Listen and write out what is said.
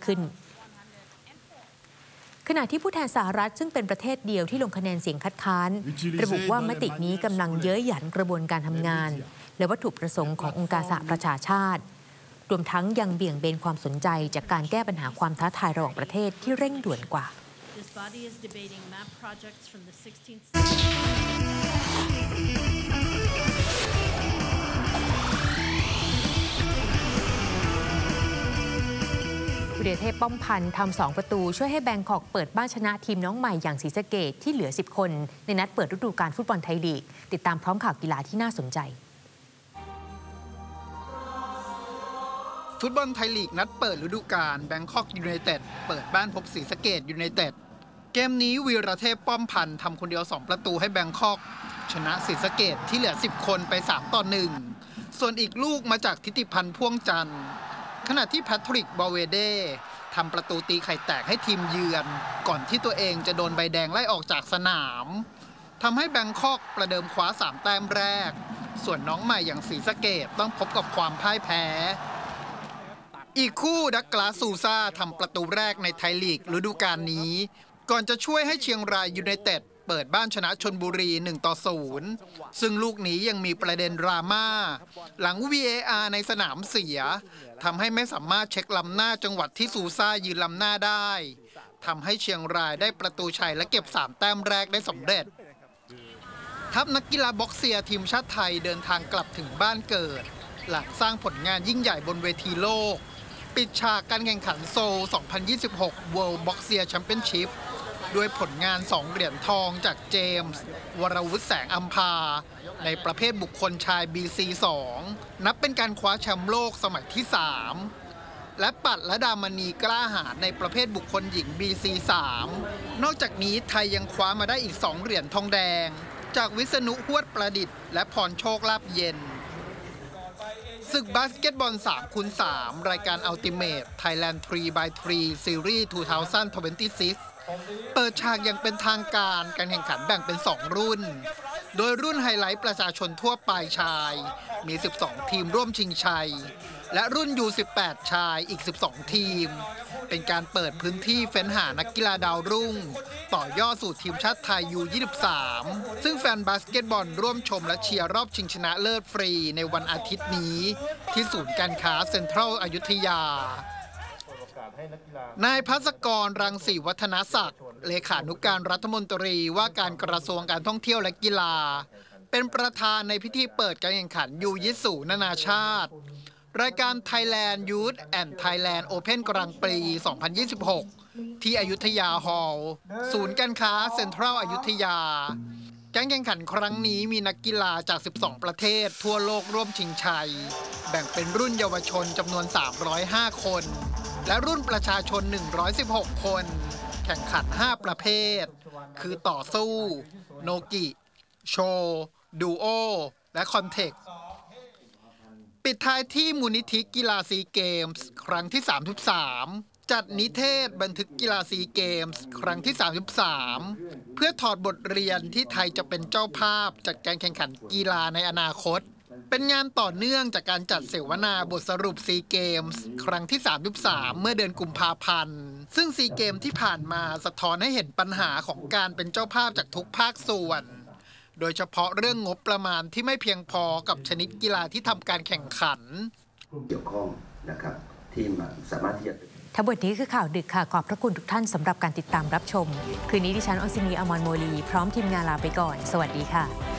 ขึ้นขณะที่ผู้แทนสหรัฐซึ่งเป็นประเทศเดียวที่ลงคะแนนเสียงคัดค้านระบุว่ามตินี้กำลังเย้ยหยันกระบวนการทำงานและวัตถุประสงค์ขององค์การสหประชาชาติรวมทั้งยังเบี่ยงเบนความสนใจจากการแก้ปัญหาความท้าทายระหว่างประเทศที่เร่งด่วนกว่าวิเดเทพป้อมพันธ์ทำ2 ประตูช่วยให้แบงคอกเปิดบ้านชนะทีมน้องใหม่อย่างศรีสะเกษที่เหลือ10 คนในนัดเปิดฤดูกาลฟุตบอลไทยลีกติดตามพร้อมข่าวกีฬาที่น่าสนใจฟุตบอลไทยลีกนัดเปิดฤดูกาลแบงคอกยูไนเต็ดเปิดบ้านพบศรีสะเกษยูไนเต็ดเกมนี้วีรเทพป้อมพันธ์ทำคนเดียว2 ประตูให้แบงคอกชนะศรีสะเกษที่เหลือ10 คนไป3-1ส่วนอีกลูกมาจากทิติพันธ์พ่วงจันทร์ขณะที่แพทริกบาเวเดทำประตูตีไข่แตกให้ทีมเยือนก่อนที่ตัวเองจะโดนใบแดงไล่ออกจากสนามทำให้แบงคอกประเดิมคว้า3 แต้มแรกส่วนน้องใหม่อย่างศรีสะเกษต้องพบกับความพ่ายแพ้อีกคู่ดักลาสซูซ่าทำประตูแรกในไทยลีกฤดูกาลนี้ก่อนจะช่วยให้เชียงรายยูไนเต็ดเปิดบ้านชนะชลบุรี1-0ซึ่งลูกนี้ยังมีประเด็นดราม่าหลัง VAR ในสนามเสียทำให้ไม่สามารถเช็คล้ำหน้าจังหวัดที่ซูซ่ายืนล้ำหน้าได้ทำให้เชียงรายได้ประตูชัยและเก็บ3 แต้มแรกได้สำเร็จทัพนักกีฬาบ็อกเซียทีมชาติไทยเดินทางกลับถึงบ้านเกิดหลังสร้างผลงานยิ่งใหญ่บนเวทีโลกปิดฉากการแข่งขันโซล 2026 World Boxing Championship ด้วยผลงาน2 เหรียญทองจากเจมส์วรวุฒิแสงอัมพาในประเภทบุคคลชาย BC2 นับเป็นการคว้าแชมป์โลกสมัยที่3และปัดและดามณีกล้าหาญในประเภทบุคคลหญิง BC3 นอกจากนี้ไทยยังคว้ามาได้อีก2 เหรียญทองแดงจากวิษณุ ฮวดประดิษฐ์และพรโชคลาภเย็นศึกบาสเกตบอล 3x3 รายการ Ultimate Thailand 3x3 Series 2026 เปิดฉากอย่างเป็นทางการแข่งขันแบ่งเป็น2 รุ่นโดยรุ่นไฮไลท์ประชาชนทั่วไปชายมี12 ทีมร่วมชิงชัยและรุ่น U18 ชายอีก12 ทีมเป็นการเปิดพื้นที่เฟ้นหานักกีฬาดาวรุ่งต่อยอดสู่ทีมชาติไทย U23 ซึ่งแฟนบาสเกตบอลร่วมชมและเชียร์รอบชิงชนะเลิศฟรีในวันอาทิตย์นี้ที่ศูนย์การค้าเซ็นทรัลอยุธยานายภัสกร รังสีวัฒนศักดิ์เลขานุการรัฐมนตรีว่าการกระทรวงการท่องเที่ยวและกีฬาเป็นประธานในพิธีเปิดการแข่งขันยูยิสูนานาชาติรายการ Thailand Youth and Thailand Open Grand Prix 2026 ที่อยุธยาฮอลล์ศูนย์การค้าเซ็นทรัลอยุธยาการแข่งขันครั้งนี้มีนักกีฬาจาก12 ประเทศทั่วโลกร่วมชิงชัยแบ่งเป็นรุ่นเยาวชนจำนวน305 คนและรุ่นประชาชน116 คนแข่งขัน5 ประเภทคือต่อสู้โนกิโชว์ดูโอและคอนเทกต์ปิดท้ายที่มูลนิธิกีฬาซีเกมส์ครั้งที่33จัดนิเทศบันทึกกีฬาซีเกมส์ครั้งที่33เพื่อถอดบทเรียนที่ไทยจะเป็นเจ้าภาพจัดการแข่งขันกีฬาในอนาคตเป็นงานต่อเนื่องจากการจัดเสวนาบทสรุปซีเกมส์ครั้งที่33เมื่อเดือนกุมภาพันธ์ซึ่งซีเกมที่ผ่านมาสะท้อนให้เห็นปัญหาของการเป็นเจ้าภาพจากทุกภาคส่วนโดยเฉพาะเรื่องงบประมาณที่ไม่เพียงพอกับชนิดกีฬาที่ทำการแข่งขันเกี่ยวข้องนะครับที่สามารถที่จะทั้งหมดนี้คือข่าวดึกค่ะขอบพระคุณทุกท่านสำหรับการติดตามรับชมคืนนี้ดิฉันอสินี อมรโมลีพร้อมทีมงานลาไปก่อนสวัสดีค่ะ